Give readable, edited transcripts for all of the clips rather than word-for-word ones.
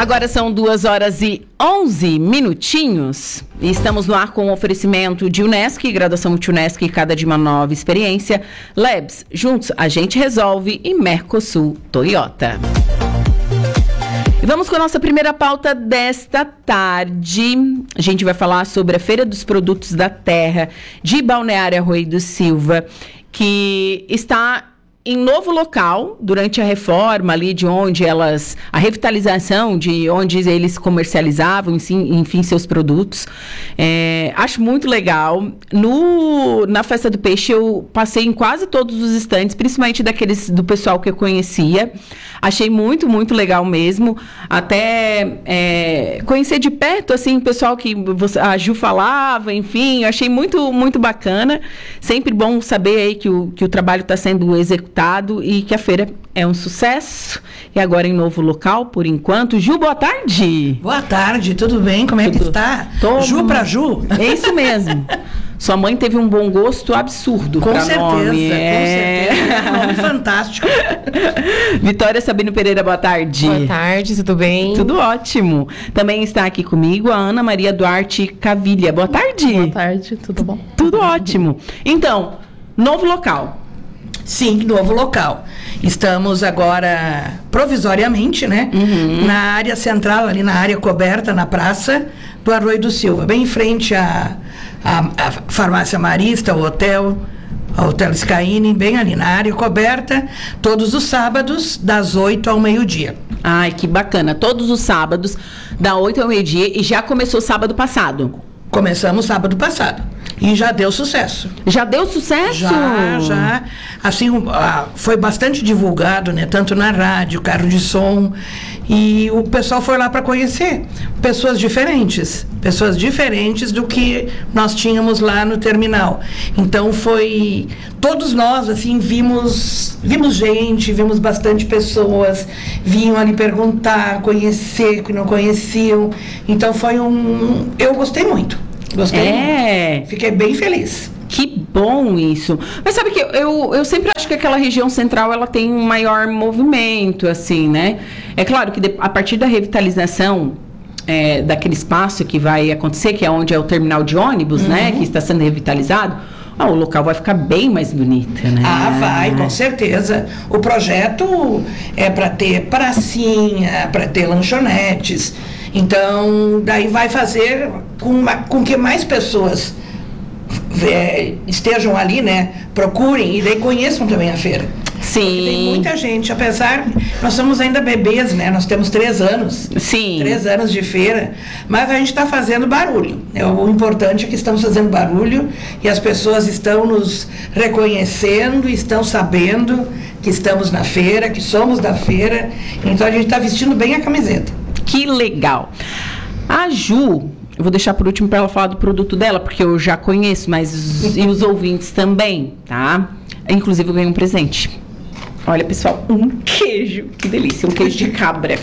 Agora são 2h11 e estamos no ar com o oferecimento de Unesc, graduação Multi-Unesc, cada dia uma nova experiência. Labs, juntos a gente resolve, e Mercosul Toyota. E vamos com a nossa primeira pauta desta tarde. A gente vai falar sobre a Feira dos Produtos da Terra de Balneário Arroio do Silva, que está em novo local, durante a reforma ali de onde a revitalização de onde eles comercializavam, enfim, seus produtos. Acho muito legal. Na Festa do Peixe eu passei em quase todos os estandes, principalmente daqueles do pessoal que eu conhecia. Achei muito, muito legal mesmo. Até conhecer de perto, assim, o pessoal que a Ju falava, enfim, eu achei muito, muito bacana. Sempre bom saber aí que o trabalho está sendo executado e que a feira é um sucesso. E agora em novo local, por enquanto. Ju, boa tarde. Boa tarde, tudo bem? Como é que está? Ju pra Ju? É isso mesmo. Sua mãe teve um bom gosto absurdo. Com certeza, nome. Com certeza. É um nome fantástico. Vitória Sabino Pereira, boa tarde. Boa tarde, tudo bem? Tudo ótimo. Também está aqui comigo a Ana Maria Duarte Cavilha. Boa tarde. Boa tarde, tudo bom? Tudo ótimo. Então, novo local. Sim, novo local. Estamos agora, provisoriamente, né? Na área central, ali na área coberta, na praça do Arroio do Silva, bem em frente à farmácia Marista, o Hotel Skyline, bem ali na área coberta, todos os sábados, das 8 ao meio-dia. Ai, que bacana. Todos os sábados, da 8 ao meio-dia, e já começou sábado passado. Começamos sábado passado. E já deu sucesso. Já deu sucesso? Já. Assim, foi bastante divulgado, né? Tanto na rádio, carro de som. E o pessoal foi lá para conhecer. Pessoas diferentes do que nós tínhamos lá no terminal. Então, todos nós, assim, vimos gente, vimos bastante pessoas, vinham ali perguntar, conhecer, que não conheciam. Então, eu gostei muito. Gostei muito. Fiquei bem feliz. Que bom isso. Mas sabe que eu sempre acho que aquela região central ela tem um maior movimento, assim, né? É claro que a partir da revitalização daquele espaço que vai acontecer, que é onde é o terminal de ônibus, né? Que está sendo revitalizado, o local vai ficar bem mais bonito, né? Vai, com certeza. O projeto é para ter pracinha, para ter lanchonetes. Então, daí vai fazer com que mais pessoas estejam ali, né? Procurem e daí conheçam também a feira. Sim. Porque tem muita gente, apesar, nós somos ainda bebês, né? Nós temos 3 anos. Sim. 3 anos de feira, mas a gente está fazendo barulho. O importante é que estamos fazendo barulho e as pessoas estão nos reconhecendo, estão sabendo que estamos na feira, que somos da feira. Então a gente está vestindo bem a camiseta. Que legal. A Ju, eu vou deixar por último para ela falar do produto dela, porque eu já conheço, mas e os ouvintes também, tá? Inclusive eu ganhei um presente. Olha, pessoal, um queijo, que delícia, um queijo de cabra.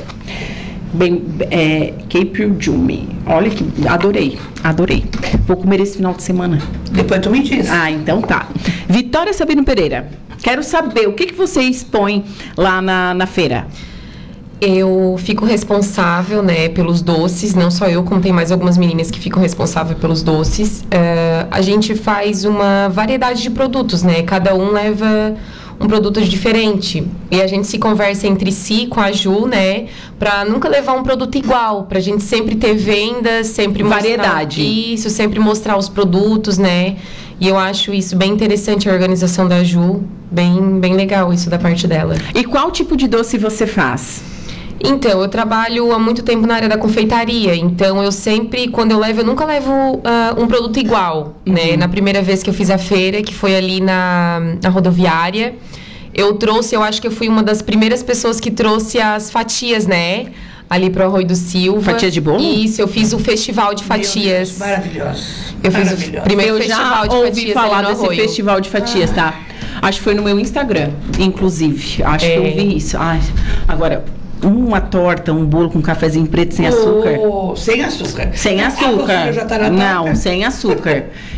Cape Jume. Olha que adorei. Vou comer esse final de semana. Depois tu me diz. Então tá. Vitória Sabino Pereira, quero saber o que você expõe lá na feira. Eu fico responsável, né, pelos doces, não só eu, como tem mais algumas meninas que ficam responsáveis pelos doces. A gente faz uma variedade de produtos, né, cada um leva um produto diferente. E a gente se conversa entre si com a Ju, né, pra nunca levar um produto igual, pra gente sempre ter vendas, sempre mostrar variedade. Isso, sempre mostrar os produtos, né. E eu acho isso bem interessante, a organização da Ju, bem legal isso da parte dela. E qual tipo de doce você faz? Então, eu trabalho há muito tempo na área da confeitaria, então eu sempre, quando eu nunca levo um produto igual, né? Na primeira vez que eu fiz a feira, que foi ali na rodoviária, eu acho que eu fui uma das primeiras pessoas que trouxe as fatias, né? Ali pro Arroio do Silva. Fatia de bolo? Isso, eu fiz o festival de fatias. Maravilhoso. Eu fiz o primeiro festival de fatias. Eu já ouvi falar desse festival de fatias, tá? Acho que foi no meu Instagram, inclusive. Acho que eu vi isso. Agora, uma torta, um bolo com cafezinho preto sem açúcar. Sem açúcar. Sem açúcar. Já tá na Não, torta. sem açúcar.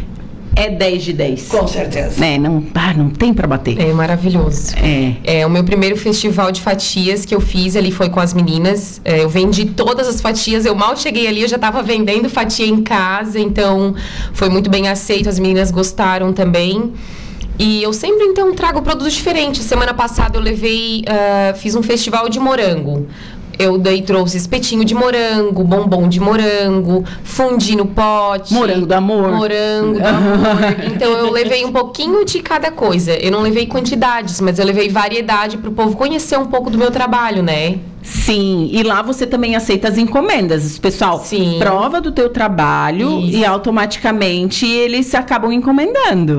é 10 de 10. Com certeza. Não tem pra bater. É maravilhoso. O meu primeiro festival de fatias que eu fiz ali foi com as meninas. Eu vendi todas as fatias. Eu mal cheguei ali, eu já tava vendendo fatia em casa. Então, foi muito bem aceito. As meninas gostaram também. E eu sempre, então, trago produtos diferentes. Semana passada eu levei... fiz um festival de morango. Eu daí trouxe espetinho de morango, bombom de morango, fundi no pote. Morango do amor. Morango do amor. Então, eu levei um pouquinho de cada coisa. Eu não levei quantidades, mas eu levei variedade para o povo conhecer um pouco do meu trabalho, né? Sim, e lá você também aceita as encomendas. O pessoal Sim. prova do teu trabalho e automaticamente eles acabam encomendando.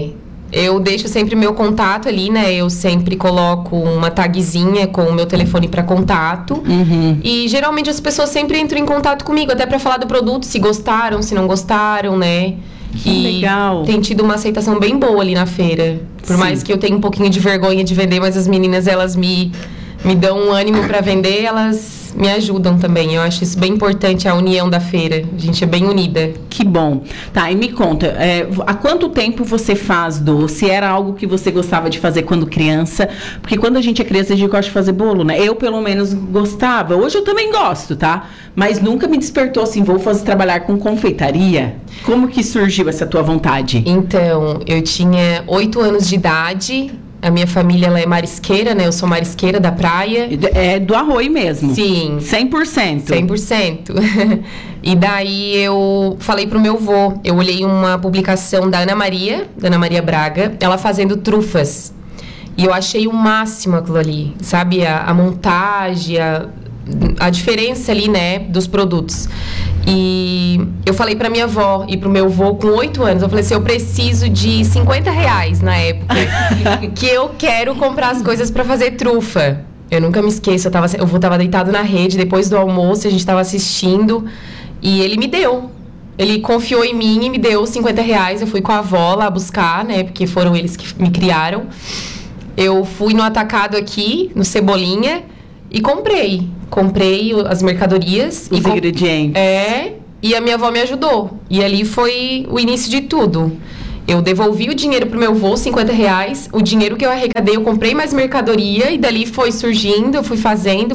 Eu deixo sempre meu contato ali, né? Eu sempre coloco uma tagzinha com o meu telefone para contato. E geralmente as pessoas sempre entram em contato comigo, até para falar do produto, se gostaram, se não gostaram, né? Que legal. Tem tido uma aceitação bem boa ali na feira. Por mais que eu tenha um pouquinho de vergonha de vender, mas as meninas, elas me dão um ânimo para vender, elas me ajudam também. Eu acho isso bem importante, a união da feira. A gente é bem unida. Que bom. Tá, e me conta, há quanto tempo você faz doce? Era algo que você gostava de fazer quando criança? Porque quando a gente é criança, a gente gosta de fazer bolo, né? Eu, pelo menos, gostava. Hoje eu também gosto, tá? Mas nunca me despertou assim, vou trabalhar com confeitaria. Como que surgiu essa tua vontade? Então, eu tinha 8 anos de idade. A minha família, ela é marisqueira, né? Eu sou marisqueira da praia. É do Arroio mesmo? Sim. 100%? 100%. E daí eu falei pro meu avô, eu olhei uma publicação da Ana Maria Braga, ela fazendo trufas. E eu achei o máximo aquilo ali, sabe? A montagem, a diferença ali, né, dos produtos. E eu falei pra minha avó e pro meu avô com 8 anos, eu falei assim, eu preciso de R$50 na época, que eu quero comprar as coisas pra fazer trufa. Eu nunca me esqueço, eu tava deitado na rede depois do almoço, a gente tava assistindo, e ele me deu. Ele confiou em mim e me deu R$50, eu fui com a avó lá buscar, né, porque foram eles que me criaram. Eu fui no atacado aqui, no Cebolinha, e comprei as mercadorias. Os ingredientes. E a minha avó me ajudou. E ali foi o início de tudo. Eu devolvi o dinheiro pro meu avô, R$50. O dinheiro que eu arrecadei, eu comprei mais mercadoria. E dali foi surgindo, eu fui fazendo.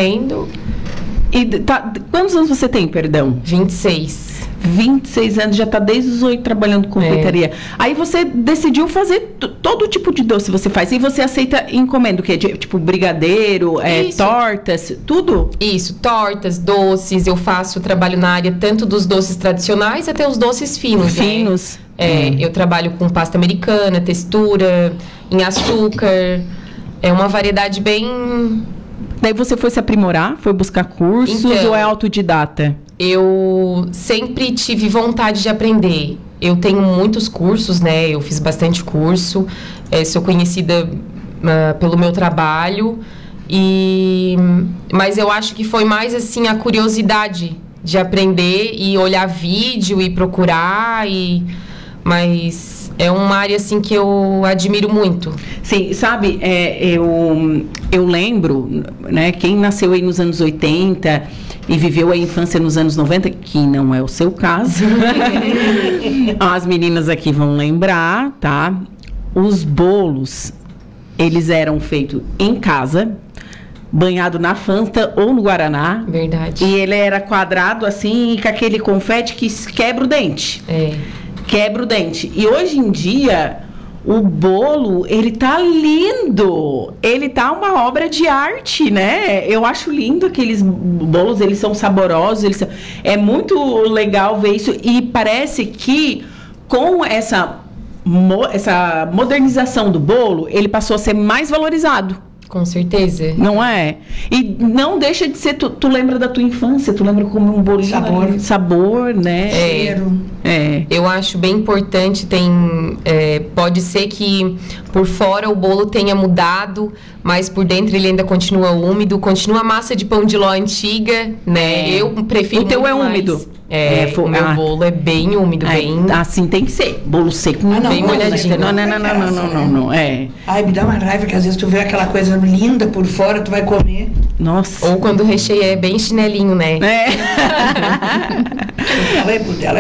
E quantos anos você tem, perdão? 26. 26 anos, já está desde os 8 trabalhando com confeitaria. Aí você decidiu fazer todo tipo de doce você faz. E você aceita encomenda o quê? Tipo brigadeiro, tortas, tudo? Isso, tortas, doces. Eu trabalho na área tanto dos doces tradicionais até os doces finos. Finos. Né? Eu trabalho com pasta americana, textura, em açúcar. É uma variedade bem... Daí você foi se aprimorar? Foi buscar cursos ou é autodidata? Eu sempre tive vontade de aprender. Eu tenho muitos cursos, né? Eu fiz bastante curso. Sou conhecida pelo meu trabalho. Mas eu acho que foi mais, assim, a curiosidade de aprender e olhar vídeo e procurar. Mas é uma área, assim, que eu admiro muito. Sim, sabe, eu lembro, né, quem nasceu aí nos anos 80 e viveu a infância nos anos 90, que não é o seu caso, as meninas aqui vão lembrar, tá? Os bolos, eles eram feitos em casa, banhado na Fanta ou no Guaraná. Verdade. E ele era quadrado assim, com aquele confete que quebra o dente. Quebra o dente. E hoje em dia, o bolo, ele tá lindo. Ele tá uma obra de arte, né? Eu acho lindo aqueles bolos, eles são saborosos. É muito legal ver isso. E parece que com essa modernização do bolo, ele passou a ser mais valorizado. Com certeza. Não é? E não deixa de ser... Tu lembra da tua infância? Tu lembra como um bolinho... Sabor, né? Cheiro. Eu acho bem importante. Pode ser que por fora o bolo tenha mudado, mas por dentro ele ainda continua úmido. Continua a massa de pão de ló antiga, né? Eu prefiro. O teu é mais. úmido? O meu bolo é bem úmido, bem... Assim tem que ser. Bolo seco, bem molhadinho. Não. Ai, me dá uma raiva que às vezes tu vê aquela coisa linda por fora, tu vai comer. Nossa. Ou quando o recheio é bem chinelinho, né? O dela é bom.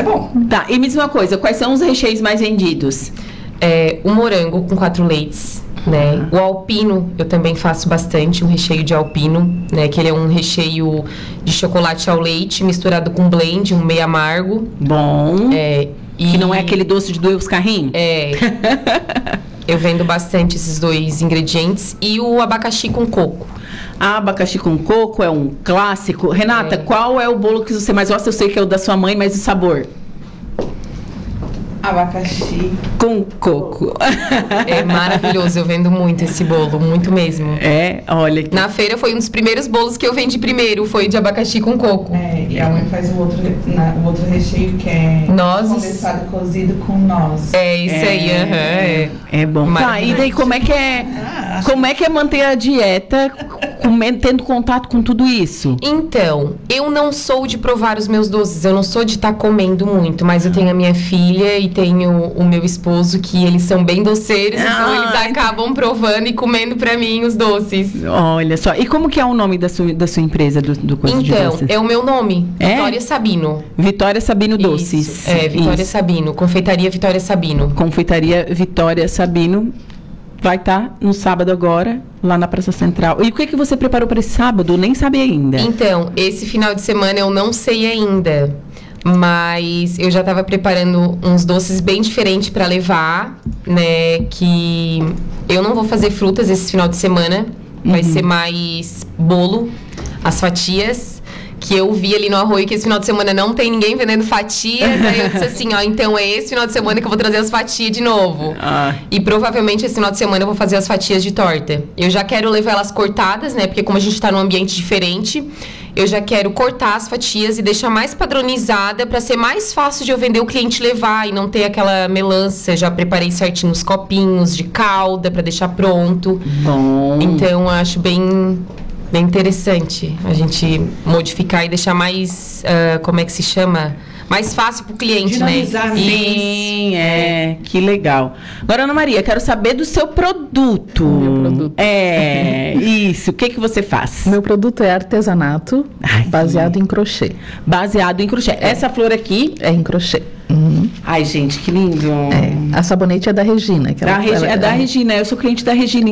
Tá, e me diz uma coisa, quais são os recheios mais vendidos? O morango com 4 leites, né? O alpino eu também faço bastante, um recheio de alpino, né? Que ele é um recheio de chocolate ao leite misturado com blend, um meio amargo. Bom. E que não é aquele doce de doer os carrinhos? Eu vendo bastante esses 2 ingredientes. E o abacaxi com coco. Abacaxi com coco é um clássico. Renata, qual é o bolo que você mais gosta? Eu sei que é o da sua mãe, mas o sabor? Abacaxi com coco. É maravilhoso, eu vendo muito esse bolo, muito mesmo. Olha aqui. Na feira foi um dos primeiros bolos que eu vendi primeiro, foi de abacaxi com coco. E a mãe faz o outro recheio que é nozes. Condensado cozido com nozes. Isso aí, É bom. Tá, e daí como é que é manter a dieta tendo contato com tudo isso? Então, eu não sou de provar os meus doces, eu não sou de estar comendo muito, mas eu tenho a minha filha e tenho o meu esposo, que eles são bem doceiros, então eles acabam provando e comendo pra mim os doces. Olha só, e como que é o nome da sua empresa do Coisa de Doces? Então, é o meu nome, Vitória Sabino. Vitória Sabino Doces. Vitória Sabino, Confeitaria Vitória Sabino. Confeitaria Vitória Sabino. Vai estar no sábado agora, lá na Praça Central. E o que você preparou para esse sábado? Nem sabe ainda. Então, esse final de semana eu não sei ainda. Mas eu já estava preparando uns doces bem diferentes para levar, né? Que eu não vou fazer frutas esse final de semana. Vai ser mais bolo, as fatias. Que eu vi ali no Arroio que esse final de semana não tem ninguém vendendo fatias. Aí eu disse assim, então é esse final de semana que eu vou trazer as fatias de novo. E provavelmente esse final de semana eu vou fazer as fatias de torta. Eu já quero levar elas cortadas, né? Porque como a gente tá num ambiente diferente, eu já quero cortar as fatias e deixar mais padronizada para ser mais fácil de eu vender o cliente levar e não ter aquela melança. Já preparei certinho os copinhos de calda para deixar pronto. Bom. Então eu acho bem interessante a gente modificar e deixar mais, como é que se chama? Mais fácil para o cliente, dinamizar, né? Sim, que legal. Agora, Ana Maria, quero saber do seu produto. Meu produto. Isso. O que você faz? Meu produto é artesanato, baseado em crochê. Baseado em crochê. Essa flor aqui é em crochê. Ai, gente, que lindo. A sabonete é da Regina. Da Regina. Eu sou cliente da Regina.